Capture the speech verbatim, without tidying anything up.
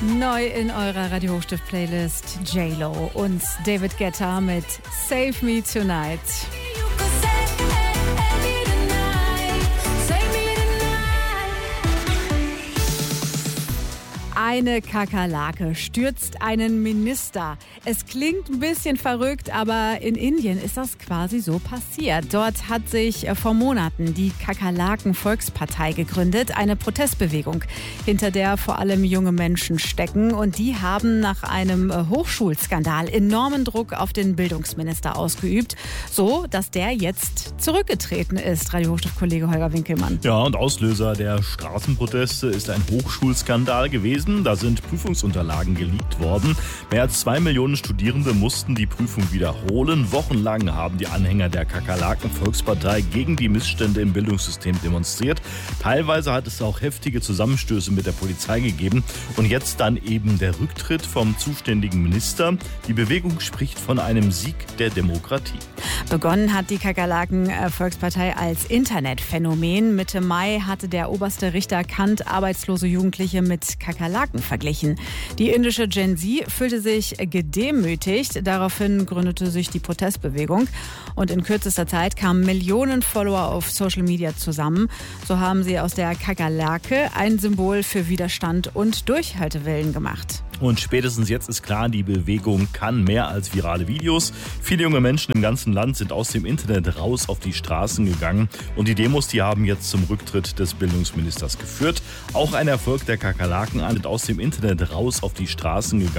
Neu in eurer Radio Hochstift-Playlist J-Lo und David Guetta mit Save Me Tonight. Eine Kakerlake stürzt einen Minister. Es klingt ein bisschen verrückt, aber in Indien ist das quasi so passiert. Dort hat sich vor Monaten die Kakerlaken-Volkspartei gegründet, eine Protestbewegung, hinter der vor allem junge Menschen stecken. Und die haben nach einem Hochschulskandal enormen Druck auf den Bildungsminister ausgeübt, so dass der jetzt zurückgetreten ist. Radio Hochstift-Kollege Holger Winkelmann. Ja, und Auslöser der Straßenproteste ist ein Hochschulskandal gewesen. Da sind Prüfungsunterlagen geleakt worden. Mehr als zwei Millionen Studierende mussten die Prüfung wiederholen. Wochenlang haben die Anhänger der Kakerlaken-Volkspartei gegen die Missstände im Bildungssystem demonstriert. Teilweise hat es auch heftige Zusammenstöße mit der Polizei gegeben. Und jetzt dann eben der Rücktritt vom zuständigen Minister. Die Bewegung spricht von einem Sieg der Demokratie. Begonnen hat die Kakerlaken-Volkspartei als Internetphänomen. Mitte Mai hatte der oberste Richter Kant arbeitslose Jugendliche mit Kakerlaken verglichen. Die indische Gen Z fühlte sich gedemütigt. Daraufhin gründete sich die Protestbewegung. Und in kürzester Zeit kamen Millionen Follower auf Social Media zusammen. So haben sie aus der Kakerlake ein Symbol für Widerstand und Durchhaltewillen gemacht. Und spätestens jetzt ist klar, die Bewegung kann mehr als virale Videos. Viele junge Menschen im ganzen Land sind aus dem Internet raus auf die Straßen gegangen. Und die Demos, die haben jetzt zum Rücktritt des Bildungsministers geführt. Auch ein Erfolg der Kakerlaken, aus dem Internet raus auf die Straßen gegangen.